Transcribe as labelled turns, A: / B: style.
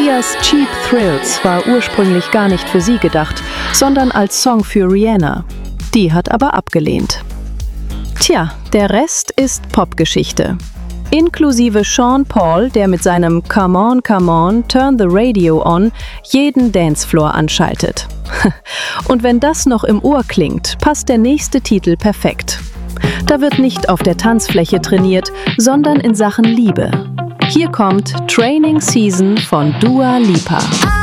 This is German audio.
A: Sias Cheap Thrills war ursprünglich gar nicht für sie gedacht, sondern als Song für Rihanna. Die hat aber abgelehnt. Tja, der Rest ist Popgeschichte. Inklusive Sean Paul, der mit seinem Come on, turn the radio on jeden Dancefloor anschaltet. Und wenn das noch im Ohr klingt, passt der nächste Titel perfekt. Da wird nicht auf der Tanzfläche trainiert, sondern in Sachen Liebe. Hier kommt Training Season von Dua Lipa.